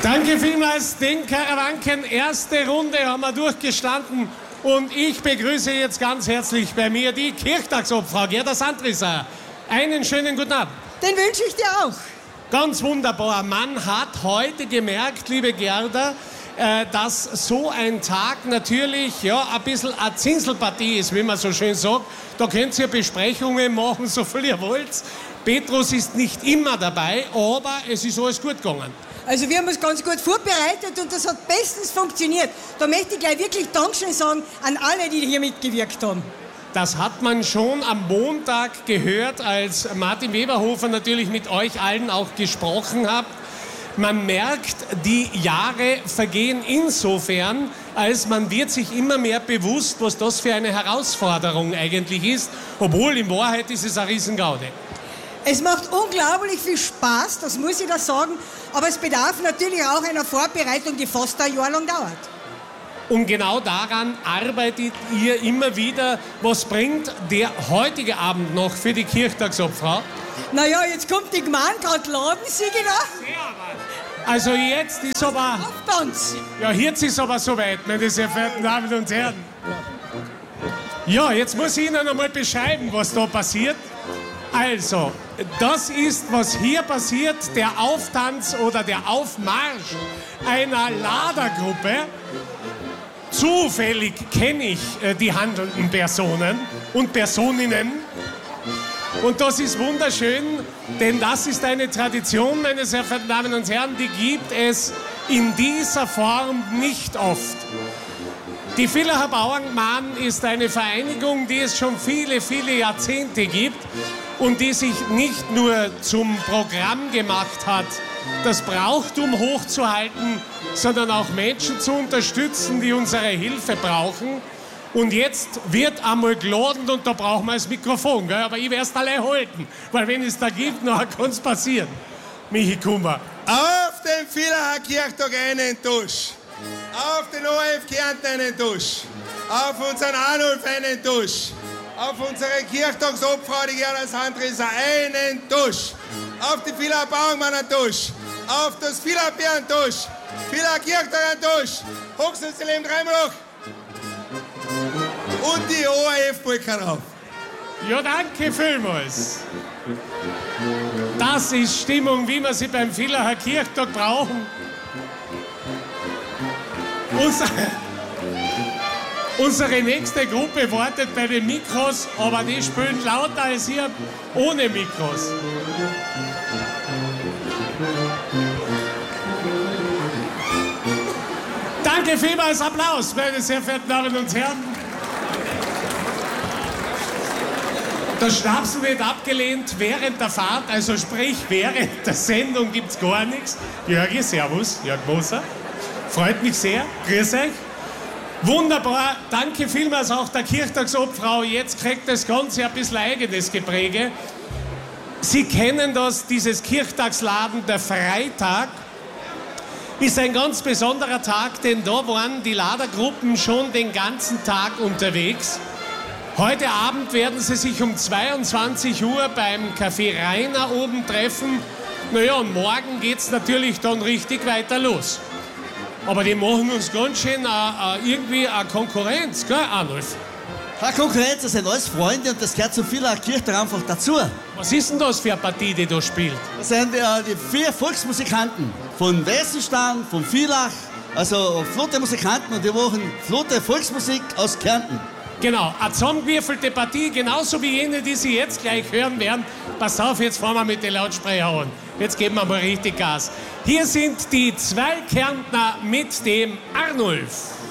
Danke vielmals, den Karawanken. Erste Runde haben wir durchgestanden. Und ich begrüße jetzt ganz herzlich bei mir die Kirchtagsobfrau Gerda Sandrisser. Einen schönen guten Abend. Den wünsche ich dir auch. Ganz wunderbar. Man hat heute gemerkt, liebe Gerda, dass so ein Tag natürlich ein bisschen eine Zinselpartie ist, wie man so schön sagt. Da könnt ihr Besprechungen machen, so viel ihr wollt. Petrus ist nicht immer dabei, aber es ist alles gut gegangen. Also wir haben uns ganz gut vorbereitet und das hat bestens funktioniert. Da möchte ich gleich wirklich Dankeschön sagen an alle, die hier mitgewirkt haben. Das hat man schon am Montag gehört, als Martin Weberhofer natürlich mit euch allen auch gesprochen hat. Man merkt, die Jahre vergehen insofern, als man wird sich immer mehr bewusst, was das für eine Herausforderung eigentlich ist. Obwohl, in Wahrheit ist es eine Riesengaude. Es macht unglaublich viel Spaß, das muss ich da sagen, aber es bedarf natürlich auch einer Vorbereitung, die fast ein Jahr lang dauert. Und genau daran arbeitet ihr immer wieder. Was bringt der heutige Abend noch für die Kirchtagsobfrau? Naja, jetzt kommt die Gemeinde gerade laden, sieh ich da. Also jetzt ist aber... Auftanz. Ja, jetzt ist aber soweit, meine sehr verehrten Damen und Herren. Ja, jetzt muss ich Ihnen einmal beschreiben, was da passiert. Also, das ist, was hier passiert, der Auftanz oder der Aufmarsch einer Ladergruppe. Zufällig kenne ich die handelnden Personen und Personinnen. Und das ist wunderschön, denn das ist eine Tradition, meine sehr verehrten Damen und Herren, die gibt es in dieser Form nicht oft. Die Villacher Bauerngemeinde ist eine Vereinigung, die es schon viele, viele Jahrzehnte gibt und die sich nicht nur zum Programm gemacht hat, das Brauchtum hochzuhalten, sondern auch Menschen zu unterstützen, die unsere Hilfe brauchen. Und jetzt wird einmal geladen und da brauchen wir das Mikrofon, gell? Aber ich werde es allein halten, weil wenn es da gibt, dann kann es passieren. Michi Kummer. Auf den Villacher Kirchtag einen Tusch. Auf den ORF Kärnten einen Tusch. Auf unseren Arnulf einen Tusch. Auf unsere Kirchtagsobfrau, die Gerda Sandrisser, einen Tusch. Auf die Villacher Bauerngemeinde einen Tusch. Auf das Villacher Bier einen Tusch. Villacher Kirchtag einen Tusch. Hochsenselem dreimal hoch. Und die ORF-Balken auf. Ja, danke vielmals. Das ist Stimmung, wie wir sie beim Villacher Kirchtag brauchen. Unsere nächste Gruppe wartet bei den Mikros, aber die spielen lauter als ihr ohne Mikros. Danke vielmals, Applaus, meine sehr verehrten Damen und Herren. Das Schnapsen wird abgelehnt während der Fahrt, also sprich während der Sendung gibt's gar nichts. Jörgi, servus, Jörg Moser. Freut mich sehr. Grüß euch. Wunderbar. Danke vielmals auch der Kirchtagsobfrau. Jetzt kriegt das Ganze ein bisschen eigenes Gepräge. Sie kennen das, dieses Kirchtagsladen, der Freitag ist ein ganz besonderer Tag, denn da waren die Ladergruppen schon den ganzen Tag unterwegs. Heute Abend werden sie sich um 22 Uhr beim Café Rainer oben treffen. Naja, und morgen geht's natürlich dann richtig weiter los. Aber die machen uns ganz schön irgendwie eine Konkurrenz, gell, Arnulf? Keine Konkurrenz, das sind alles Freunde und das gehört zu Villacher Kirchtag einfach dazu. Was ist denn das für eine Partie, die da spielt? Das sind die 4 Volksmusikanten von Weißenstein, von Villach, also flotte Musikanten und die machen flotte Volksmusik aus Kärnten. Genau, eine zusammengewürfelte Partie, genauso wie jene, die Sie jetzt gleich hören werden. Pass auf, jetzt fahren wir mit den Lautsprechern an. Jetzt geben wir mal richtig Gas. Hier sind die 2 Kärntner mit dem Arnulf.